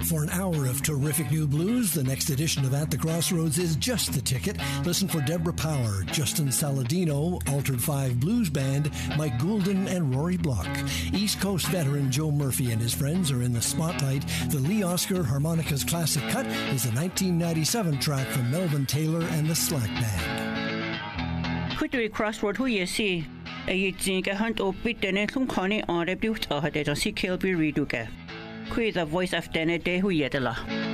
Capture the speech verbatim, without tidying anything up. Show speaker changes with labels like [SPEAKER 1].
[SPEAKER 1] for an hour of terrific new blues. The next edition of At the Crossroads is just the ticket. Listen for Deborah Power, Justin Saladino, Altered Five Blues Band, Mike Goulden, and Rory Block. East Coast veteran Joe Murphy and his friends are in the spotlight. The Lee Oscar Harmonicas Classic Cut is a nineteen ninety-seven track from Melvin Taylor and the Slack Band.
[SPEAKER 2] Kutui Crossroad hu yesi a yitzinga hunt o bitene tlum khani on rebdu tahade si Kilby Reduga. Kui the voice of Dene de hu yedela.